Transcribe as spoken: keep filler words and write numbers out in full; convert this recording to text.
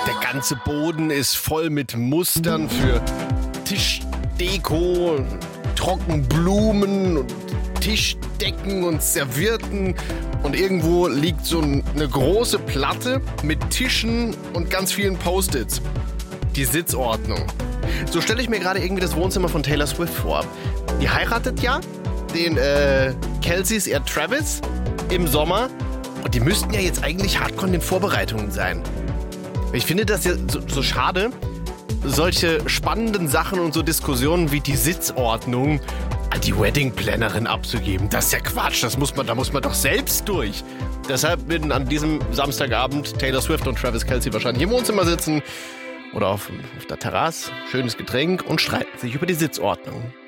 Der ganze Boden ist voll mit Mustern für Tischdeko, Trockenblumen und Tischdecken und Servietten. Und irgendwo liegt so eine große Platte mit Tischen und ganz vielen Post-its. Die Sitzordnung. So stelle ich mir gerade irgendwie das Wohnzimmer von Taylor Swift vor. Die heiratet ja den äh, Kelce's, eher Travis, im Sommer. Und die müssten ja jetzt eigentlich hardcore in den Vorbereitungen sein. Ich finde das ja so, so schade, solche spannenden Sachen und so Diskussionen wie die Sitzordnung an die Wedding-Plannerin abzugeben. Das ist ja Quatsch, das muss man, da muss man doch selbst durch. Deshalb werden an diesem Samstagabend Taylor Swift und Travis Kelce wahrscheinlich im Wohnzimmer sitzen oder auf, auf der Terrasse, schönes Getränk und streiten sich über die Sitzordnung.